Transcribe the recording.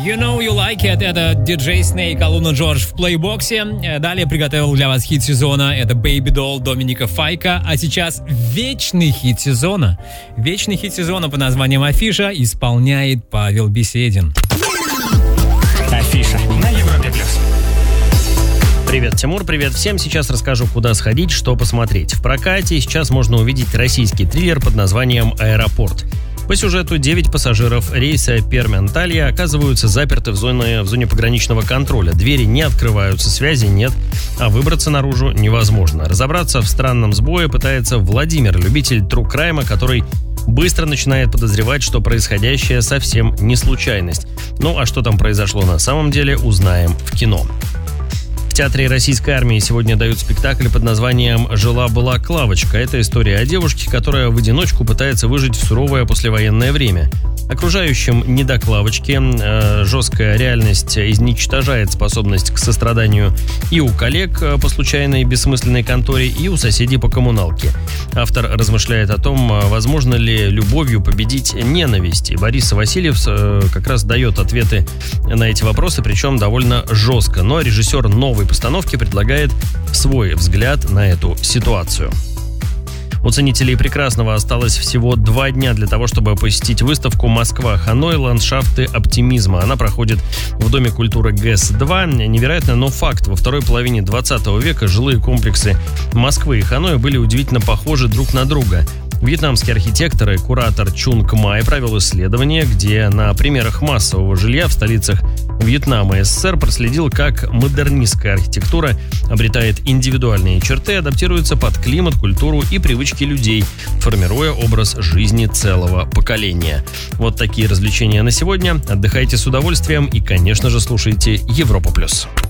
You know you like it. Это DJ Snake, Луна Джордж в плейбоксе. Далее приготовил для вас хит сезона. Это Baby Doll Доминика Файка. А сейчас вечный хит сезона. Вечный хит сезона по названием «Афиша» исполняет Павел Беседин. Афиша на Европе+. Привет, Тимур, привет всем. Сейчас расскажу, куда сходить, что посмотреть. В прокате сейчас можно увидеть российский триллер под названием «Аэропорт». По сюжету 9 пассажиров рейса Пермь-Анталья оказываются заперты в зоне пограничного контроля. Двери не открываются, связи нет, а выбраться наружу невозможно. Разобраться в странном сбое пытается Владимир, любитель true crime, который быстро начинает подозревать, что происходящее совсем не случайность. Ну а что там произошло на самом деле, узнаем в кино. В Театре Российской армии сегодня дают спектакль под названием «Жила-была Клавочка». Это история о девушке, которая в одиночку пытается выжить в суровое послевоенное время. Окружающим не до Клавочки. Жесткая реальность изничтожает способность к состраданию и у коллег по случайной бессмысленной конторе, и у соседей по коммуналке. Автор размышляет о том, возможно ли любовью победить ненависть. И Борис Васильев как раз дает ответы на эти вопросы, причем довольно жестко. Но режиссер новой постановки предлагает свой взгляд на эту ситуацию. У ценителей прекрасного осталось всего 2 дня для того, чтобы посетить выставку «Москва-Ханой. Ландшафты оптимизма». Она проходит в Доме культуры ГЭС-2. Невероятно, но факт. Во второй половине 20 века жилые комплексы Москвы и Ханоя были удивительно похожи друг на друга. Вьетнамский архитектор и куратор Чунг Май провел исследование, где на примерах массового жилья в столицах Вьетнама и СССР проследил, как модернистская архитектура обретает индивидуальные черты, адаптируется под климат, культуру и привычки людей, формируя образ жизни целого поколения. Вот такие развлечения на сегодня. Отдыхайте с удовольствием и, конечно же, слушайте Европа+.